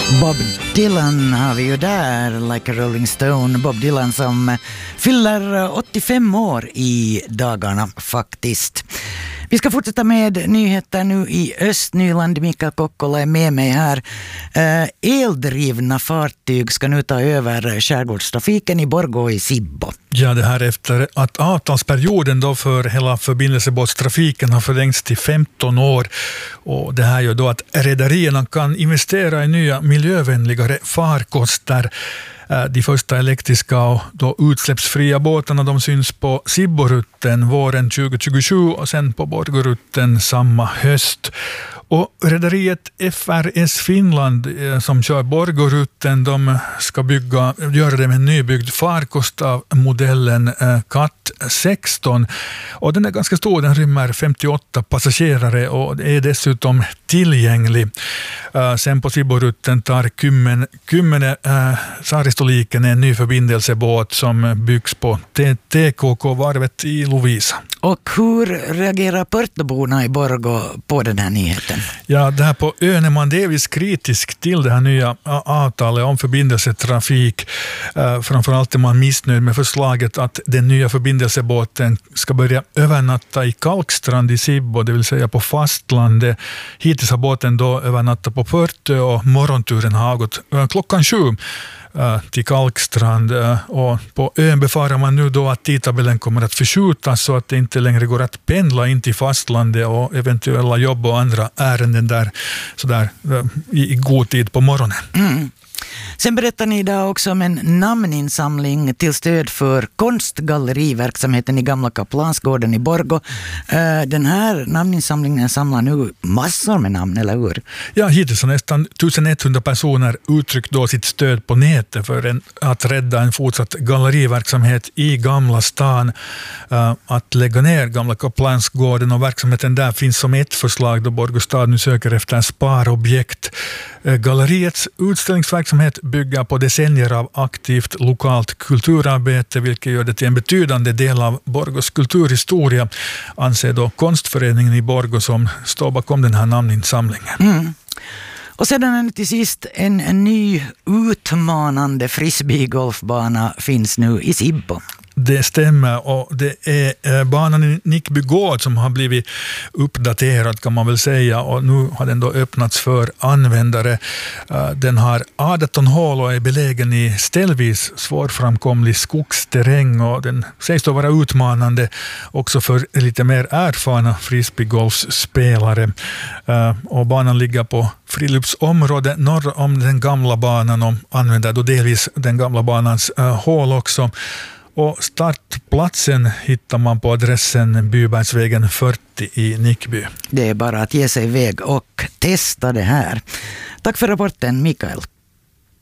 Bob Dylan har vi ju där, Like a Rolling Stone. Bob Dylan som fyller 85 år i dagarna faktiskt. Vi ska fortsätta med nyheter nu i Östnyland. Mikael Kokkola är med mig här. Eldrivna fartyg ska nu ta över skärgårdstrafiken i Borgå och i Sibbo. Ja, det här efter att avtalsperioden då för hela förbindelsebåtstrafiken har förlängts till 15 år. Och det här gör då att rederierna kan investera i nya miljövänligare farkoster. De första elektriska och då utsläppsfria båtarna de syns på Sibborutten våren 2027 och sen på Borgårutten samma höst. Och rederiet FRS Finland som kör Borgårutten, de ska göra det med en nybyggd farkost av modellen CAT 16. Och den är ganska stor, den rymmer 58 passagerare och är dessutom tillgänglig. Sen på Sibborutten tar Kymmene Saaristoliiken en ny förbindelsebåt som byggs på TKK-varvet i Lovisa. Och hur reagerar Pörtloborna i Borgå på den här nyheten? Ja, det här på ön är man delvis kritisk till det här nya avtalet om förbindelsetrafik. Framförallt är man missnöjd med förslaget att den nya förbindelsebåten ska börja övernatta i Kalkstrand i Sibbo, det vill säga på fastlandet. Hittills har båten då övernattat på Pörtö och morgonturen har gått klockan 7 till Kalkstrand, och på ön befarar man nu då att tidtabellen kommer att förskjutas så att det inte längre går att pendla in till fastlandet och eventuella jobb och andra ärenden där sådär i god tid på morgonen. Mm. Sen berättar ni idag också om en namninsamling till stöd för konstgalleriverksamheten i Gamla Kaplansgården i Borgå. Den här namninsamlingen samlar nu massor med namn, eller hur? Ja, hittills har nästan 1100 personer uttryckt då sitt stöd på nätet för att rädda en fortsatt galleriverksamhet i Gamla stan. Att lägga ner Gamla Kaplansgården och verksamheten där finns som ett förslag då Borgå stad nu söker efter sparobjekt. Galleriets utställningsverksamhet bygger på decennier av aktivt lokalt kulturarbete, vilket gör det till en betydande del av Borgås kulturhistoria, anser då konstföreningen i Borgå som står bakom den här namninsamlingen. Mm. Och sedan till sist en ny utmanande frisbeegolfbana finns nu i Sibbo. Det stämmer, och det är banan i Nickby gård som har blivit uppdaterad kan man väl säga, och nu har den då öppnats för användare. Den har 18 hål och är belägen i ställvis svårframkomlig skogsterräng, och den sägs då vara utmanande också för lite mer erfarna frisbeegolfspelare. Och banan ligger på friluftsområde norr om den gamla banan och använder då delvis den gamla banans hål också. Och startplatsen hittar man på adressen Bybergsvägen 40 i Nickby. Det är bara att ge sig iväg och testa det här. Tack för rapporten, Mikael.